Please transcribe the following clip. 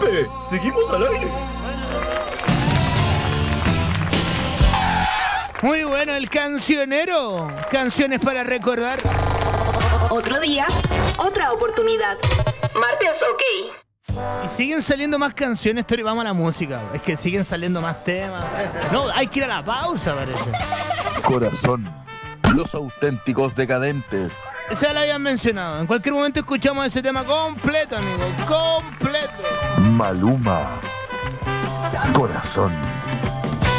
Profe, seguimos al aire. Muy bueno el cancionero. Canciones para recordar. Otro día, otra oportunidad. Martes, ok. Y siguen saliendo más canciones, Tori. Vamos a la música. Es que siguen saliendo más temas. No, hay que ir a la pausa, parece. Corazón. Los auténticos decadentes. Esa la habían mencionado. En cualquier momento escuchamos ese tema completo, amigo. Completo. Maluma. Corazón.